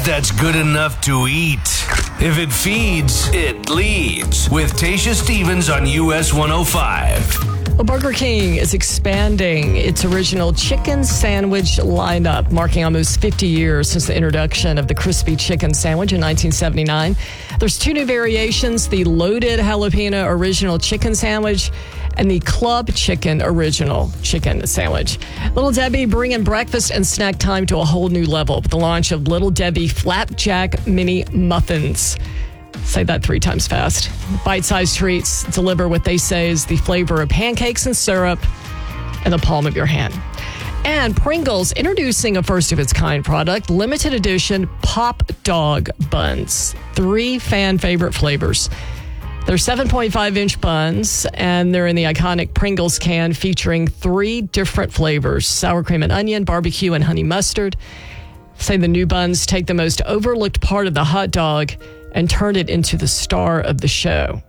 that's good enough to eat. If it feeds, it leads. With Tasha Stevens on US 105. Well, Burger King is expanding its original chicken sandwich lineup, marking almost 50 years since the introduction of the crispy chicken sandwich in 1979. There's two new variations, the loaded jalapeno original chicken sandwich and the club chicken original chicken sandwich. Little Debbie bringing breakfast and snack time to a whole new level with the launch of Little Debbie Flapjack Mini Muffins. Say that 3 times fast. Bite-sized treats deliver what they say is the flavor of pancakes and syrup in the palm of your hand. And Pringles introducing a first-of-its-kind product, limited edition Pop Dog Buns. 3 fan-favorite flavors. They're 7.5-inch buns, and they're in the iconic Pringles can featuring 3 different flavors, sour cream and onion, barbecue, and honey mustard. Say the new buns take the most overlooked part of the hot dog and turn it into the star of the show.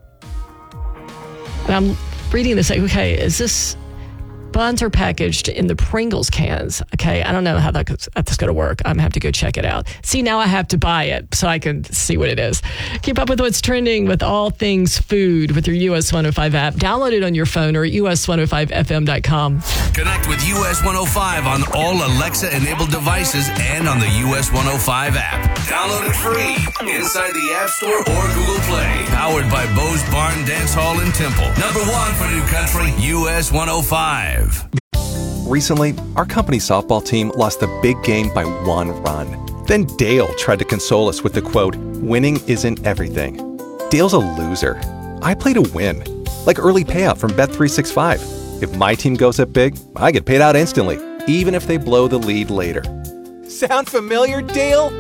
And I'm reading this, like, okay, is this... Buns are packaged in the Pringles cans. Okay, I don't know how that's going to work. I'm going to have to go check it out. See, now I have to buy it so I can see what it is. Keep up with what's trending with all things food with your US 105 app. Download it on your phone or at us105fm.com. Connect with US 105 on all Alexa-enabled devices and on the US 105 app. Download it free inside the App Store or Google Play. Powered by Bo's Barn Dance Hall in Temple. Number 1 for New Country, US 105. Recently, our company softball team lost the big game by 1 run. Then Dale tried to console us with the quote, "Winning isn't everything." Dale's a loser. I play to win. Like early payout from Bet365. If my team goes up big, I get paid out instantly, even if they blow the lead later. Sound familiar, Dale?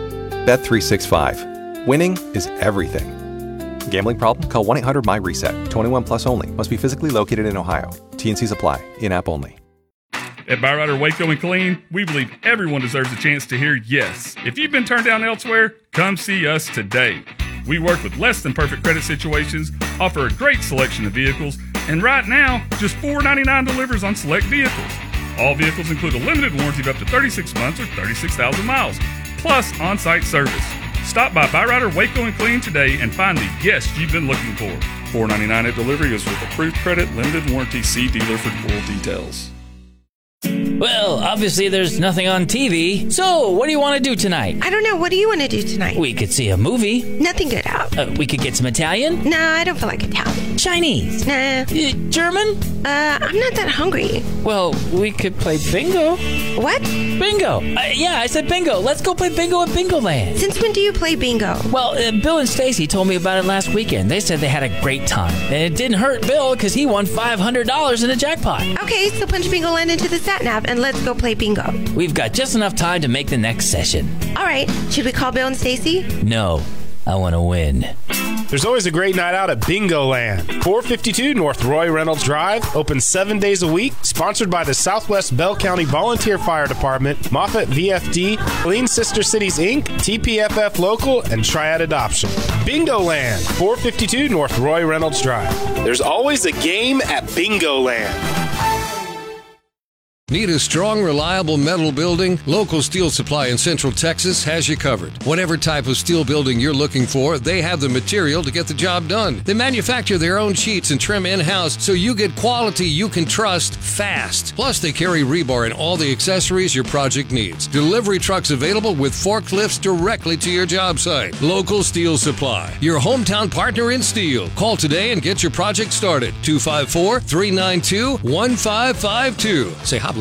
Bet365. Winning is everything. Gambling problem? Call 1-800-MY-RESET. 21 plus only. Must be physically located in Ohio. T&Cs apply. In-app only. At Byrider Waco and Clean, we believe everyone deserves a chance to hear yes. If you've been turned down elsewhere, come see us today. We work with less than perfect credit situations, offer a great selection of vehicles, and right now, just $4.99 delivers on select vehicles. All vehicles include a limited warranty of up to 36 months or 36,000 miles, plus on-site service. Stop by Byrider Waco and Clean today and find the yes you've been looking for. $4.99 at delivery is with approved credit, limited warranty. See dealer for full details. Well, obviously there's nothing on TV. So, what do you want to do tonight? I don't know. What do you want to do tonight? We could see a movie. Nothing good out. We could get some Italian? No, I don't feel like Italian. Chinese? Nah. German? I'm not that hungry. Well, we could play bingo. What? Bingo. Yeah, I said bingo. Let's go play bingo at Bingo Land. Since when do you play bingo? Well, Bill and Stacy told me about it last weekend. They said they had a great time. And it didn't hurt Bill because he won $500 in a jackpot. Okay, so punch Bingo Land into the sat-nav and let's go play bingo. We've got just enough time to make the next session. All right. Should we call Bill and Stacy? No. I want to win. There's always a great night out at Bingo Land. 452 North Roy Reynolds Drive, open 7 days a week, sponsored by the Southwest Bell County Volunteer Fire Department, Moffett VFD, Clean Sister Cities Inc., TPFF Local, and Triad Adoption. Bingo Land, 452 North Roy Reynolds Drive. There's always a game at Bingo Land. Need a strong, reliable metal building? Local Steel Supply in Central Texas has you covered. Whatever type of steel building you're looking for, they have the material to get the job done. They manufacture their own sheets and trim in-house, so you get quality you can trust fast. Plus, they carry rebar and all the accessories your project needs. Delivery trucks available with forklifts directly to your job site. Local Steel Supply, your hometown partner in steel. Call today and get your project started. 254-392-1552. Say, hop